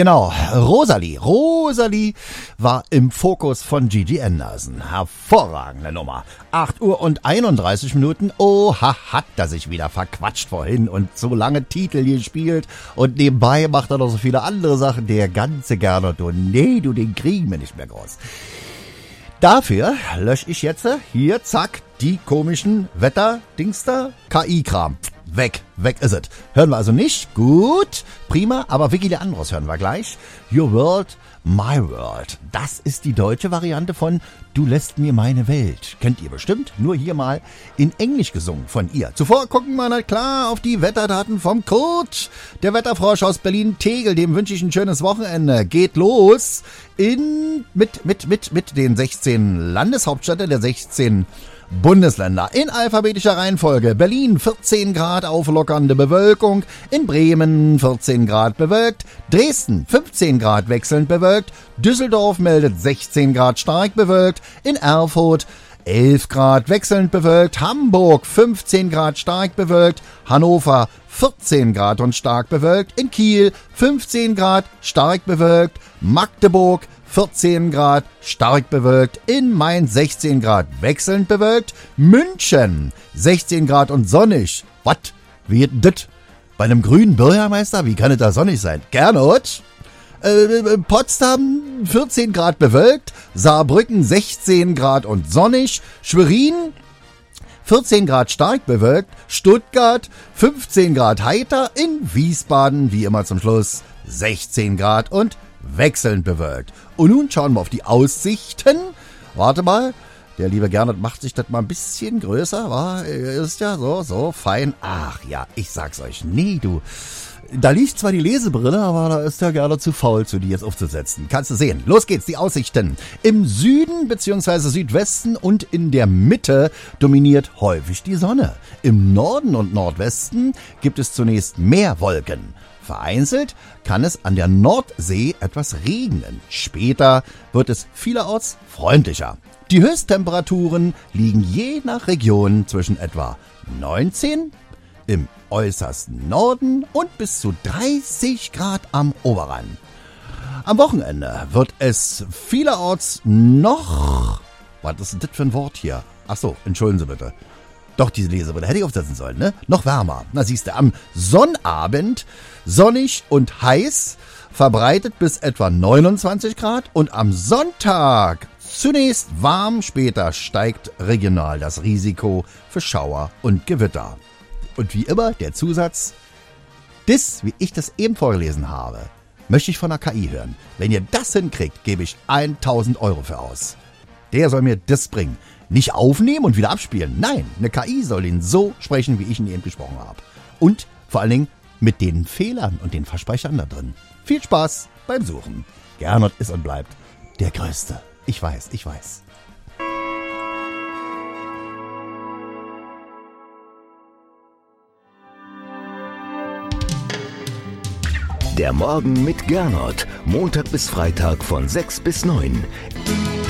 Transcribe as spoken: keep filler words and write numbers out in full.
Genau, Rosalie. Rosalie war im Fokus von Gigi Anderson. Hervorragende Nummer. acht Uhr und einunddreißig Minuten. Oha, hat er sich wieder verquatscht vorhin und so lange Titel gespielt. Und nebenbei macht er noch so viele andere Sachen. Der ganze Gernot, du, nee, du, den kriegen wir nicht mehr groß. Dafür lösche ich jetzt hier, zack, die komischen Wetter-Dingster, K I-Kram. Weg, weg ist es. Hören wir also nicht. Gut, prima, aber Vicky Leandros hören wir gleich. Your World, My World. Das ist die deutsche Variante von Du lässt mir meine Welt. Kennt ihr bestimmt, nur hier mal in Englisch gesungen von ihr. Zuvor gucken wir na klar auf die Wetterdaten vom Kurt. Der Wetterfrosch aus Berlin-Tegel, dem wünsche ich ein schönes Wochenende. Geht los in mit, mit, mit, mit den sechzehn Landeshauptstädten der sechzehn Bundesländer in alphabetischer Reihenfolge. Berlin vierzehn Grad auflockernde Bewölkung, in Bremen vierzehn Grad bewölkt, Dresden fünfzehn Grad wechselnd bewölkt, Düsseldorf meldet sechzehn Grad stark bewölkt, in Erfurt elf Grad wechselnd bewölkt, Hamburg fünfzehn Grad stark bewölkt, Hannover vierzehn Grad und stark bewölkt, in Kiel fünfzehn Grad stark bewölkt, Magdeburg vierzehn Grad stark bewölkt, in Mainz sechzehn Grad wechselnd bewölkt, München sechzehn Grad und sonnig. Was? Wie das? Bei einem grünen Bürgermeister? Wie kann es da sonnig sein? Gernot? Äh, Potsdam vierzehn Grad bewölkt, Saarbrücken sechzehn Grad und sonnig, Schwerin vierzehn Grad stark bewölkt, Stuttgart fünfzehn Grad heiter, in Wiesbaden wie immer zum Schluss sechzehn Grad und wechselnd bewölkt. Und nun schauen wir auf die Aussichten. Warte mal, der liebe Gernot macht sich das mal ein bisschen größer, war, ist ja so, so fein. Ach ja, ich sag's euch, nee, du, da liegt zwar die Lesebrille, aber da ist der Gernot zu faul, zu die jetzt aufzusetzen. Kannst du sehen. Los geht's, die Aussichten. Im Süden bzw. Südwesten und in der Mitte dominiert häufig die Sonne. Im Norden und Nordwesten gibt es zunächst mehr Wolken. Vereinzelt kann es an der Nordsee etwas regnen. Später wird es vielerorts freundlicher. Die Höchsttemperaturen liegen je nach Region zwischen etwa neunzehn im äußersten Norden und bis zu dreißig Grad am Oberrhein. Am Wochenende wird es vielerorts noch... Was ist denn das für ein Wort hier? Ach so, entschuldigen Sie bitte. Doch, diese Lesebrille hätte ich aufsetzen sollen, ne? Noch wärmer. Na siehst du, am Sonnabend sonnig und heiß, verbreitet bis etwa neunundzwanzig Grad und am Sonntag zunächst warm, später steigt regional das Risiko für Schauer und Gewitter. Und wie immer der Zusatz, das, wie ich das eben vorgelesen habe, möchte ich von der K I hören. Wenn ihr das hinkriegt, gebe ich tausend Euro für aus. Der soll mir das bringen. Nicht aufnehmen und wieder abspielen. Nein, eine K I soll ihn so sprechen, wie ich ihn eben gesprochen habe. Und vor allen Dingen mit den Fehlern und den Versprechern da drin. Viel Spaß beim Suchen. Gernot ist und bleibt der Größte. Ich weiß, ich weiß. Der Morgen mit Gernot. Montag bis Freitag von sechs bis neun.